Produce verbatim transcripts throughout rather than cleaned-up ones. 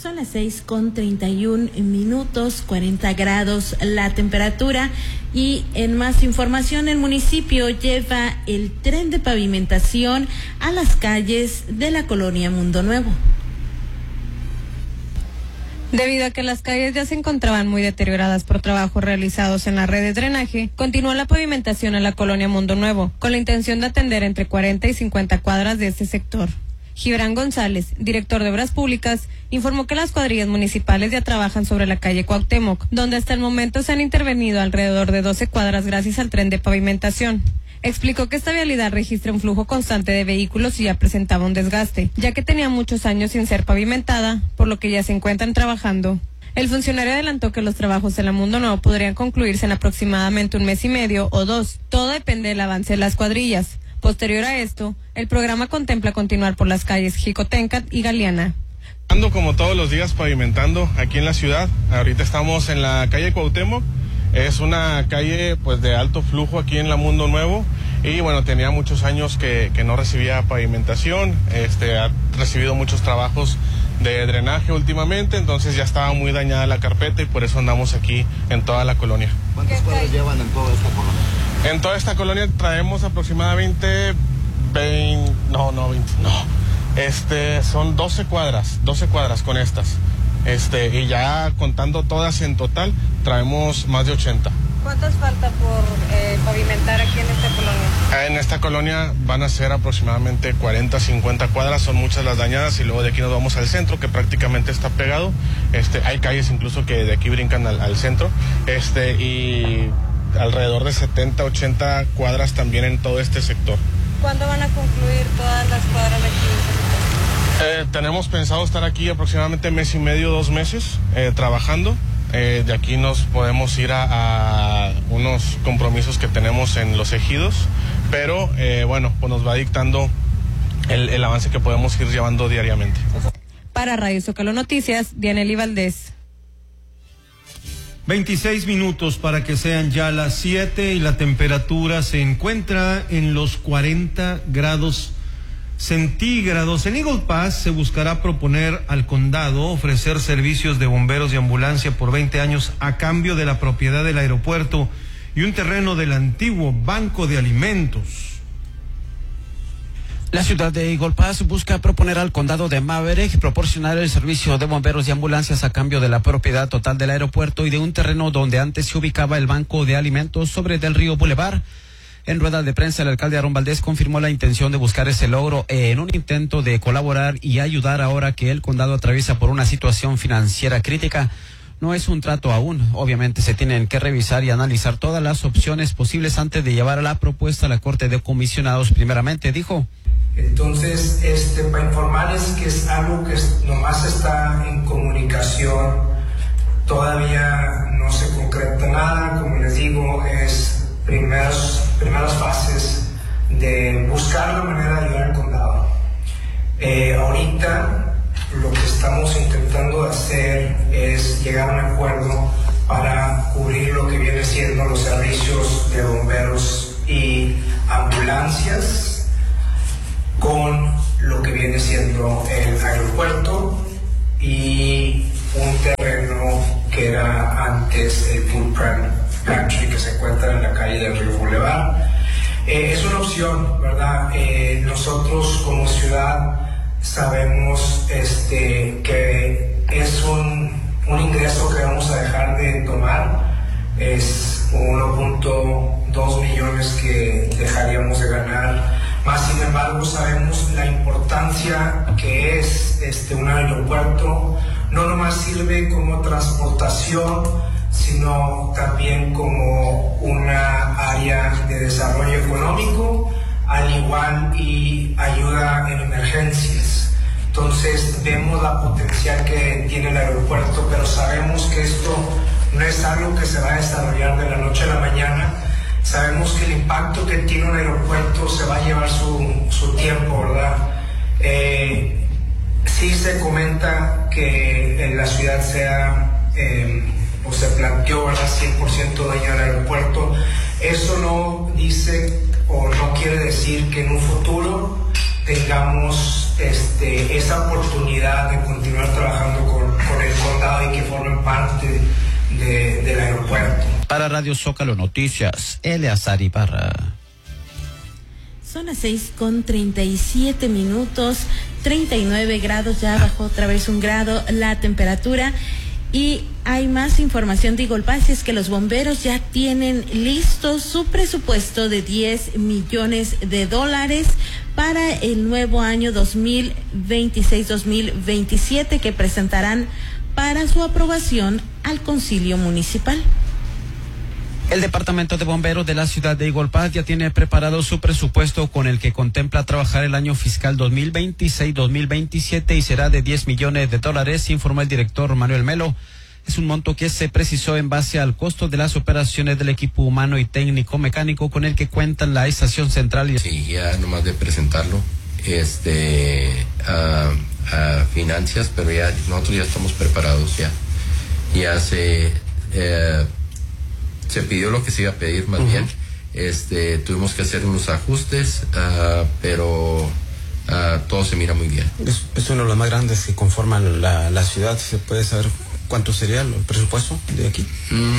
Son las seis con treinta y un minutos, cuarenta grados la temperatura. Y en más información, el municipio lleva el tren de pavimentación a las calles de la colonia Mundo Nuevo. Debido a que las calles ya se encontraban muy deterioradas por trabajos realizados en la red de drenaje, continuó la pavimentación en la colonia Mundo Nuevo, con la intención de atender entre cuarenta y cincuenta cuadras de este sector. Gibran González, director de Obras Públicas, informó que las cuadrillas municipales ya trabajan sobre la calle Cuauhtémoc, donde hasta el momento se han intervenido alrededor de doce cuadras gracias al tren de pavimentación. Explicó que esta vialidad registra un flujo constante de vehículos y ya presentaba un desgaste, ya que tenía muchos años sin ser pavimentada, por lo que ya se encuentran trabajando. El funcionario adelantó que los trabajos en la Mundo Nuevo podrían concluirse en aproximadamente un mes y medio o dos. Todo depende del avance de las cuadrillas. Posterior a esto, el programa contempla continuar por las calles Jicotencat y Galeana. Ando como todos los días pavimentando aquí en la ciudad. Ahorita estamos en la calle Cuauhtémoc. Es una calle pues de alto flujo aquí en la Mundo Nuevo y bueno, tenía muchos años que, que no recibía pavimentación, este, ha recibido muchos trabajos de drenaje últimamente, entonces ya estaba muy dañada la carpeta y por eso andamos aquí en toda la colonia. ¿Cuántas cuadras llevan en toda esta colonia? En toda esta colonia traemos aproximadamente veinte, no, no, veinte, no, este, son doce cuadras, doce cuadras con estas. Este, y ya contando todas en total, traemos más de ochenta. ¿Cuántas falta por eh, pavimentar aquí en esta colonia? En esta colonia van a ser aproximadamente cuarenta, cincuenta cuadras, son muchas las dañadas y luego de aquí nos vamos al centro, que prácticamente está pegado. Este, hay calles incluso que de aquí brincan al, al centro, este, y alrededor de setenta, ochenta cuadras también en todo este sector. ¿Cuándo van a concluir todas las cuadras de aquí? Eh, tenemos pensado estar aquí aproximadamente mes y medio, dos meses, eh, trabajando. Eh, de aquí nos podemos ir a, a unos compromisos que tenemos en los ejidos, pero eh, bueno, pues nos va dictando el, el avance que podemos ir llevando diariamente. Para Radio Zócalo Noticias, Dianely Valdés. veintiséis minutos para que sean ya las siete y la temperatura se encuentra en los cuarenta grados centígrados. En Eagle Pass se buscará proponer al condado ofrecer servicios de bomberos y ambulancia por veinte años a cambio de la propiedad del aeropuerto y un terreno del antiguo Banco de Alimentos. La ciudad de Eagle Pass busca proponer al condado de Maverick proporcionar el servicio de bomberos y ambulancias a cambio de la propiedad total del aeropuerto y de un terreno donde antes se ubicaba el Banco de Alimentos sobre Del Río Boulevard. En rueda de prensa, el alcalde Aarón Valdés confirmó la intención de buscar ese logro en un intento de colaborar y ayudar ahora que el condado atraviesa por una situación financiera crítica. No es un trato aún, obviamente se tienen que revisar y analizar todas las opciones posibles antes de llevar a la propuesta a la Corte de Comisionados primeramente, dijo. Entonces, este, para informarles que es algo que nomás está en comunicación, todavía no se concreta nada, como les digo, es primeras, primeras fases de buscar la manera de ayudar al condado. Eh, ahorita lo que estamos intentando hacer es llegar a un acuerdo para cubrir lo que viene siendo los servicios de bomberos y ambulancias con lo que viene siendo el aeropuerto y un terreno que era antes el Food Pantry que se encuentra en la calle del Río Boulevard. Eh, es una opción, ¿verdad? Eh, nosotros como ciudad sabemos este, que es un, un ingreso que vamos a dejar de tomar, es uno punto dos millones que dejaríamos de ganar, más sin embargo sabemos la importancia que es este, un aeropuerto. No nomás sirve como transportación, sino también como una área de desarrollo económico, al igual y ayuda en emergencias. Entonces vemos la potencial que tiene el aeropuerto, pero sabemos que esto no es algo que se va a desarrollar de la noche a la mañana. Sabemos que el impacto que tiene un aeropuerto se va a llevar su, su tiempo, ¿verdad? Eh, sí se comenta que en la ciudad sea, eh, o se planteó, ¿verdad?, cien por ciento daño al aeropuerto. Eso no dice o no quiere decir que en un futuro tengamos este, esa oportunidad de continuar trabajando con, con el condado y que formen parte de, del aeropuerto. Para Radio Zócalo Noticias, Eleazar Ibarra. Son las seis con treinta y siete minutos, treinta y nueve grados, ya bajó otra vez un grado la temperatura. Y hay más información de Eagle Pass, es que los bomberos ya tienen listo su presupuesto de diez millones de dólares para el nuevo año dos mil veintiséis dos mil veintisiete que presentarán para su aprobación al Concilio Municipal. El Departamento de Bomberos de la ciudad de Eagle Pass ya tiene preparado su presupuesto con el que contempla trabajar el año fiscal dos mil veintiséis dos mil veintisiete y será de diez millones de dólares, informó el director Manuel Melo. Es un monto que se precisó en base al costo de las operaciones del equipo humano y técnico mecánico con el que cuentan la estación central. Y... Sí, ya nomás de presentarlo, este, a, a finanzas, pero ya nosotros ya estamos preparados ya. Ya se... Eh, se pidió lo que se iba a pedir más uh-huh. bien, este, tuvimos que hacer unos ajustes, uh, pero uh, todo se mira muy bien. Es, es uno de los más grandes que conforman la, la ciudad. ¿Se puede saber cuánto sería el presupuesto de aquí?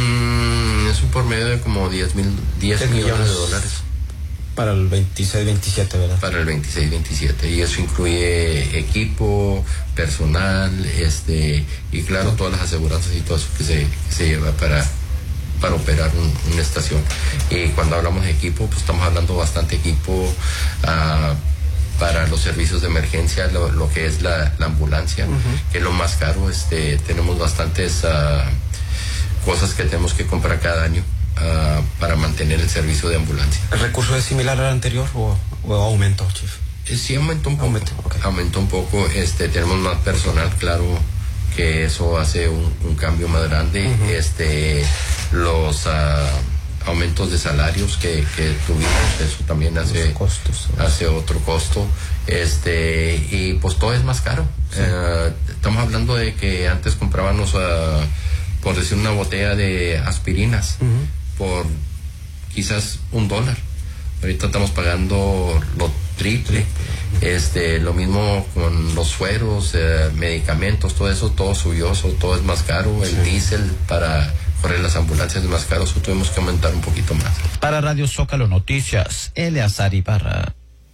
Mm, es un por medio de como diez mil, diez millones, millones de dólares. Para el veintiséis veintisiete, ¿verdad? Para el veintiséis veintisiete, y eso incluye equipo, personal, este, y claro, todas las aseguranzas y todo eso que se, que se lleva para... para operar un, una estación. Y cuando hablamos de equipo, pues estamos hablando bastante equipo uh, para los servicios de emergencia, lo, lo que es la, la ambulancia, uh-huh. que es lo más caro. Este, tenemos bastantes uh, cosas que tenemos que comprar cada año uh, para mantener el servicio de ambulancia. ¿El recurso es similar al anterior o, o aumentó, Chief? Eh, sí, aumentó un poco. Aumentó, okay. Aumentó un poco. Este, tenemos más personal, claro, que eso hace un, un cambio más grande. Uh-huh. Este, los uh, aumentos de salarios que, que tuvimos, eso también hace costos, hace otro costo, este, y pues todo es más caro. Sí. Uh, estamos hablando de que antes comprábamos uh, por decir una botella de aspirinas uh-huh. por quizás un dólar. Ahorita estamos pagando lo triple. Este, lo mismo con los sueros, eh, medicamentos, todo eso, todo subió, todo es más caro. El sí. diésel para correr las ambulancias es más caro, eso tuvimos que aumentar un poquito más. Para Radio Zócalo Noticias, Eleazar Ibarra.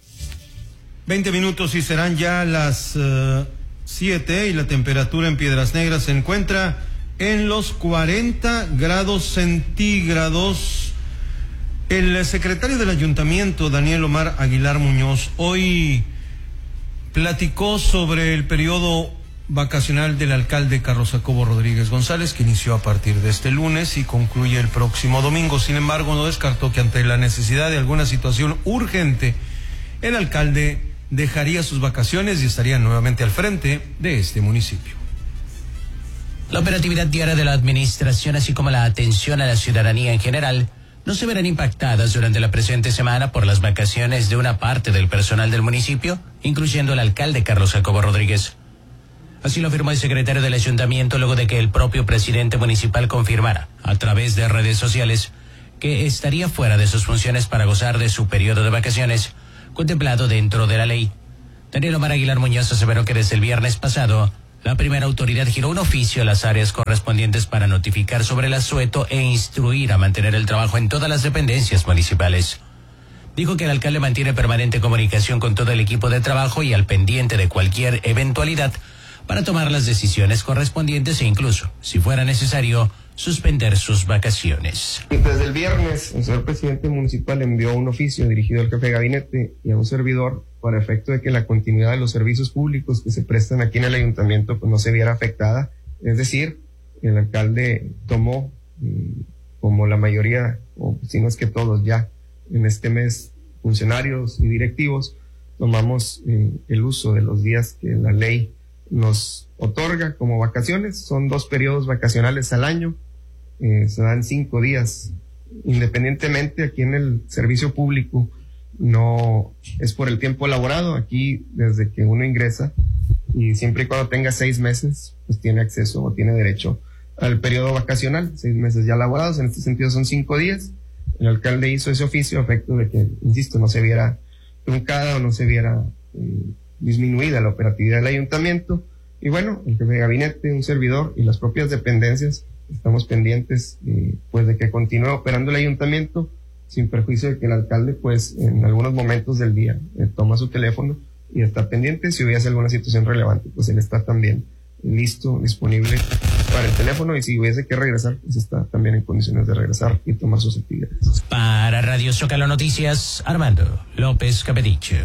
Veinte minutos y serán ya las uh, siete y la temperatura en Piedras Negras se encuentra en los cuarenta grados centígrados. El secretario del Ayuntamiento, Daniel Omar Aguilar Muñoz, hoy platicó sobre el periodo vacacional del alcalde Carlos Jacobo Rodríguez González, que inició a partir de este lunes y concluye el próximo domingo. Sin embargo, no descartó que ante la necesidad de alguna situación urgente, el alcalde dejaría sus vacaciones y estaría nuevamente al frente de este municipio. La operatividad diaria de la administración, así como la atención a la ciudadanía en general, no se verán impactadas durante la presente semana por las vacaciones de una parte del personal del municipio, incluyendo el alcalde Carlos Jacobo Rodríguez. Así lo afirmó el secretario del ayuntamiento luego de que el propio presidente municipal confirmara, a través de redes sociales, que estaría fuera de sus funciones para gozar de su periodo de vacaciones, contemplado dentro de la ley. Daniel Omar Aguilar Muñoz aseveró que desde el viernes pasado, la primera autoridad giró un oficio a las áreas correspondientes para notificar sobre el asueto e instruir a mantener el trabajo en todas las dependencias municipales. Dijo que el alcalde mantiene permanente comunicación con todo el equipo de trabajo y al pendiente de cualquier eventualidad para tomar las decisiones correspondientes e incluso, si fuera necesario, suspender sus vacaciones. Desde el viernes, el señor presidente municipal envió un oficio dirigido al jefe de gabinete y a un servidor para efecto de que la continuidad de los servicios públicos que se prestan aquí en el ayuntamiento pues no se viera afectada. Es decir, el alcalde tomó, como la mayoría, o si no es que todos ya, en este mes, funcionarios y directivos, tomamos eh, el uso de los días que la ley nos otorga como vacaciones. Son dos periodos vacacionales al año, eh, se dan cinco días. Independientemente, aquí en el servicio público no es por el tiempo laborado. Aquí, desde que uno ingresa y siempre y cuando tenga seis meses, pues tiene acceso o tiene derecho al periodo vacacional, seis meses ya laborados. En este sentido son cinco días. El alcalde hizo ese oficio a efecto de que, insisto, no se viera truncada o no se viera eh, disminuida la operatividad del ayuntamiento. Y bueno, el jefe de gabinete, un servidor y las propias dependencias estamos pendientes eh, pues de que continúe operando el ayuntamiento, sin perjuicio de que el alcalde pues en algunos momentos del día eh, toma su teléfono y está pendiente. Si hubiese alguna situación relevante, pues él está también listo, disponible para el teléfono, y si hubiese que regresar, pues está también en condiciones de regresar y tomar sus actividades. Para Radio Zócalo Noticias, Armando López Capedicho.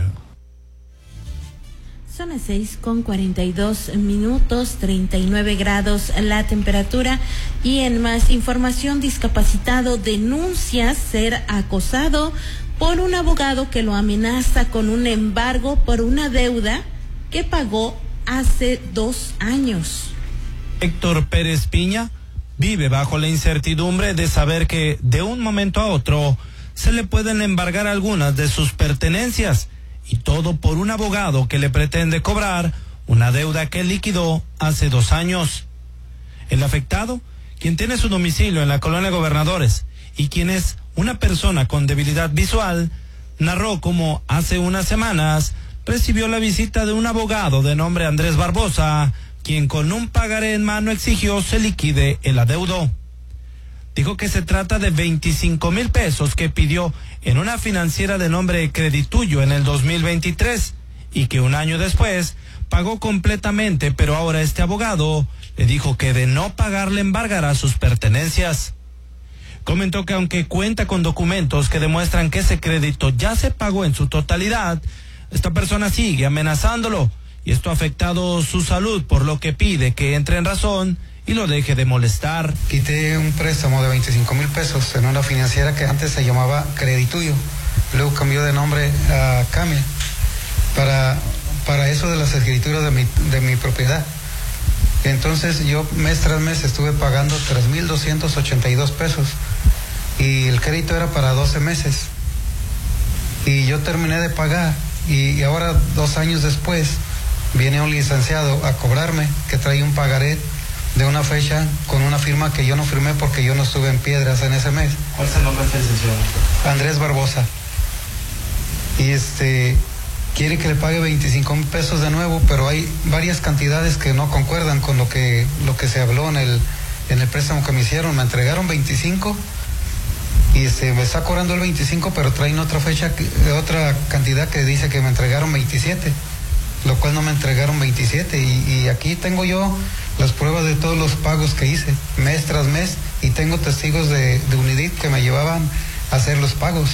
Son las seis con cuarenta y dos minutos, treinta y nueve grados la temperatura. Y en más información, discapacitado denuncia ser acosado por un abogado que lo amenaza con un embargo por una deuda que pagó hace dos años. Héctor Pérez Piña vive bajo la incertidumbre de saber que de un momento a otro se le pueden embargar algunas de sus pertenencias, y todo por un abogado que le pretende cobrar una deuda que liquidó hace dos años. El afectado, quien tiene su domicilio en la colonia Gobernadores y quien es una persona con debilidad visual, narró cómo hace unas semanas recibió la visita de un abogado de nombre Andrés Barbosa, quien con un pagaré en mano exigió se liquide el adeudo. Dijo que se trata de veinticinco mil pesos que pidió en una financiera de nombre Credituyo en el dos mil veintitrés y que un año después pagó completamente, pero ahora este abogado le dijo que de no pagar le embargará sus pertenencias. Comentó que aunque cuenta con documentos que demuestran que ese crédito ya se pagó en su totalidad, esta persona sigue amenazándolo y esto ha afectado su salud, por lo que pide que entre en razón y lo deje de molestar. Quité un préstamo de veinticinco mil pesos en una financiera que antes se llamaba Credituyo, luego cambió de nombre a Camia, para, para eso de las escrituras de mi, de mi propiedad. Entonces yo mes tras mes estuve pagando tres mil doscientos ochenta y dos pesos y el crédito era para doce meses. Y yo terminé de pagar y, y ahora dos años después viene un licenciado a cobrarme que trae un pagaré de una fecha con una firma que yo no firmé porque yo no estuve en Piedras en ese mes. ¿Cuál es el nombre de este licenciado? Andrés Barbosa. Y este quiere que le pague veinticinco mil pesos de nuevo, pero hay varias cantidades que no concuerdan con lo que lo que se habló en el en el préstamo que me hicieron. Me entregaron veinticinco y este me está cobrando el veinticinco, pero traen otra fecha, otra cantidad que dice que me entregaron veintisiete, lo cual no me entregaron veintisiete, y, y aquí tengo yo las pruebas de todos los pagos que hice mes tras mes y tengo testigos de, de Unidit que me llevaban a hacer los pagos.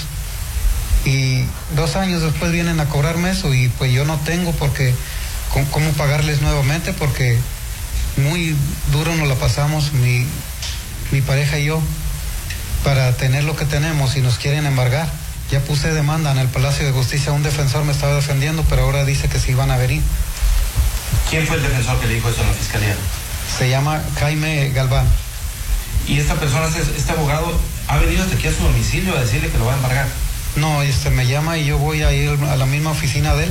Y dos años después vienen a cobrarme eso y pues yo no tengo porque cómo pagarles nuevamente, porque muy duro nos la pasamos mi, mi pareja y yo para tener lo que tenemos y nos quieren embargar. Ya puse demanda en el Palacio de Justicia, un defensor me estaba defendiendo, pero ahora dice que sí van a venir. ¿Quién fue el defensor que le dijo eso en la fiscalía? Se llama Jaime Galván. ¿Y esta persona, este abogado, ha venido hasta aquí a su domicilio a decirle que lo va a embargar? No, este me llama y yo voy a ir a la misma oficina de él.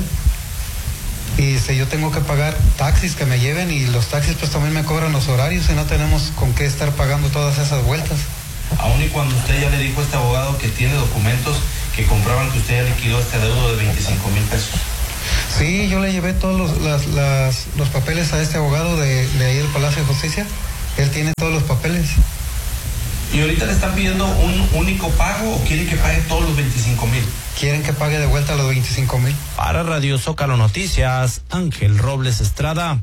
Y este, yo tengo que pagar taxis que me lleven y los taxis pues también me cobran los horarios y no tenemos con qué estar pagando todas esas vueltas. Aún y cuando usted ya le dijo a este abogado que tiene documentos que comprueban que usted ya liquidó este adeudo de veinticinco mil pesos. Sí, yo le llevé todos los, las, las, los papeles a este abogado de, de ahí del Palacio de Justicia. Él tiene todos los papeles. ¿Y ahorita le están pidiendo un único pago o quieren que pague todos los veinticinco mil? Quieren que pague de vuelta los veinticinco mil. Para Radio Zócalo Noticias, Ángel Robles Estrada.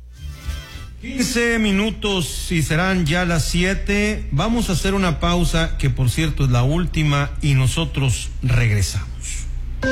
quince minutos y serán ya las siete. Vamos a hacer una pausa que por cierto es la última y nosotros regresamos.